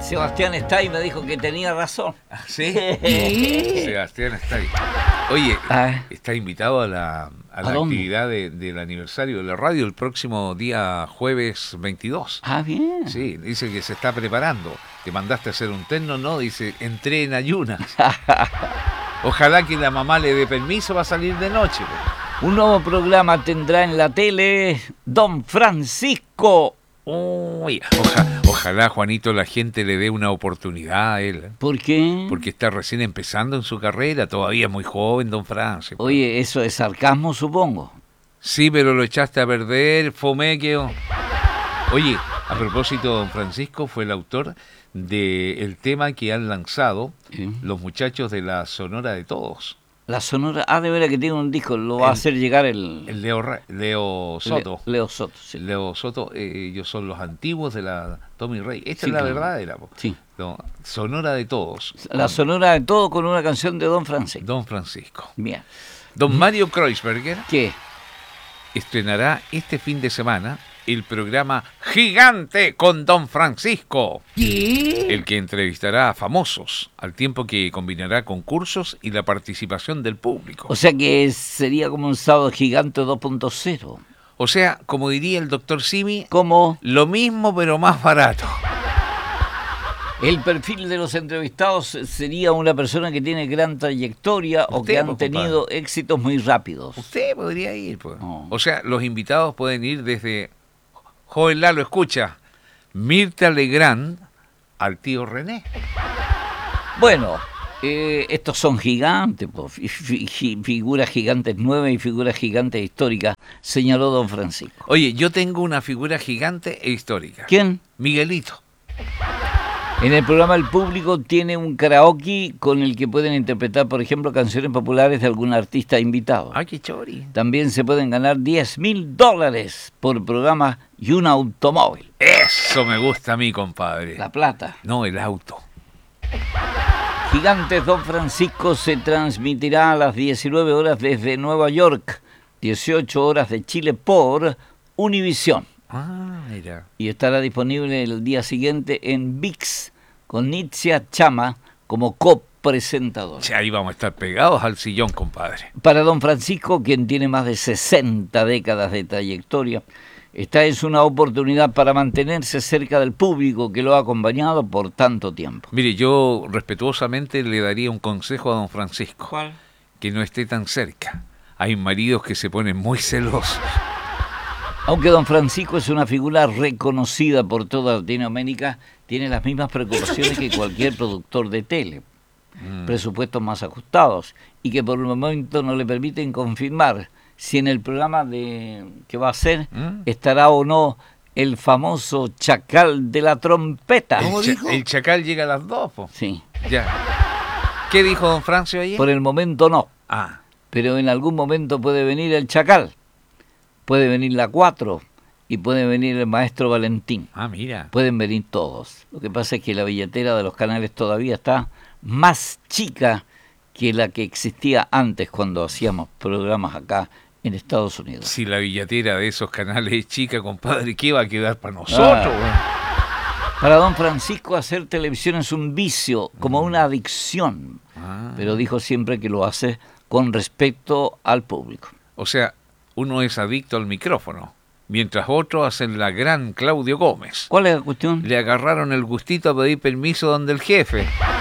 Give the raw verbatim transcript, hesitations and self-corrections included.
Sebastián Stay me dijo que tenía razón. ¿Sí? Sebastián Stay. Oye, Ah. está invitado a la, a ¿A la dónde? actividad de, del aniversario de la radio el próximo día jueves veintidós. Ah, bien. Sí, dice que se está preparando. Te mandaste a hacer un terno, ¿no? Dice, entré en ayunas. Ojalá que la mamá le dé permiso para salir de noche. Pues. Un nuevo programa tendrá en la tele Don Francisco. Uy, oja, ojalá, Juanito, la gente le dé una oportunidad a él. ¿Por qué? Porque está recién empezando en su carrera, todavía es muy joven, don Francisco. Oye, eso es sarcasmo, supongo. Sí, pero lo echaste a perder, fomequeo. Oye, a propósito, don Francisco fue el autor del tema que han lanzado ¿Sí? los muchachos de la Sonora de Todos. La Sonora, ah, de veras que tiene un disco, lo va El- a hacer llegar el... El Leo, Ra- Leo Soto. Le- Leo Soto, sí. Leo Soto, eh, ellos son los antiguos de la Tommy Rey. Esta Sí, es la claro. verdadera. Po. Sí. No, Sonora de Todos. La Sonora de Todo con una canción de Don Francisco. Don Francisco. Bien. Don Mario Kreuzberger ¿Qué? estrenará este fin de semana el programa Gigante con Don Francisco, el que entrevistará a famosos, al tiempo que combinará concursos y la participación del público. O sea que sería como un sábado gigante dos punto cero. O sea, como diría el doctor Simi, Como lo mismo pero más barato. el perfil de los entrevistados sería una persona que tiene gran trayectoria o Usted, que han pues, tenido éxitos muy rápidos. Usted podría ir, pues. No. O sea, los invitados pueden ir desde Joven Lalo, escucha, Mirta Legrand al tío René. Bueno, eh, estos son gigantes, po, fi- fi- fi- figuras gigantes nuevas y figuras gigantes históricas, señaló Don Francisco. Oye, yo tengo una figura gigante e histórica. ¿Quién? Miguelito. En el programa El Público tiene un karaoke con el que pueden interpretar, por ejemplo, canciones populares de algún artista invitado. Ay, qué chori. También se pueden ganar diez mil dólares por programa y un automóvil. Eso me gusta a mí, compadre. La Plata. No, el auto. Gigantes Don Francisco se transmitirá a las diecinueve horas desde Nueva York, dieciocho horas de Chile por Univisión. Ah, mira. Y estará disponible el día siguiente en ViX con Nitzia Chama como copresentador. Sí, ahí vamos a estar pegados al sillón, compadre. Para Don Francisco, quien tiene más de sesenta décadas de trayectoria, esta es una oportunidad para mantenerse cerca del público que lo ha acompañado por tanto tiempo. Mire, yo respetuosamente le daría un consejo a don Francisco. ¿Cuál? Que no esté tan cerca. Hay maridos que se ponen muy celosos. Aunque Don Francisco es una figura reconocida por toda Latinoamérica, tiene las mismas preocupaciones que cualquier productor de tele. Mm. Presupuestos más ajustados y que por el momento no le permiten confirmar si en el programa de que va a hacer ¿Mm? estará o no el famoso chacal de la trompeta. El, cha- el chacal llega a las dos, po. Sí, Ya. ¿Qué dijo don Francio ayer? por el momento no, Ah, pero en algún momento puede venir el chacal, puede venir la cuatro y puede venir el maestro Valentín. ah, mira. Pueden venir todos. Lo que pasa es que la billetera de los canales todavía está más chica que la que existía antes cuando hacíamos programas acá en Estados Unidos. Si la billetera de esos canales es chica, compadre, ¿qué va a quedar para nosotros? Ah. Para Don Francisco hacer televisión es un vicio, como una adicción, Ah. pero dijo siempre que lo hace con respeto al público. O sea, uno es adicto al micrófono, mientras otros hacen la gran Claudio Gómez. ¿Cuál es la cuestión? Le agarraron el gustito a pedir permiso donde el jefe.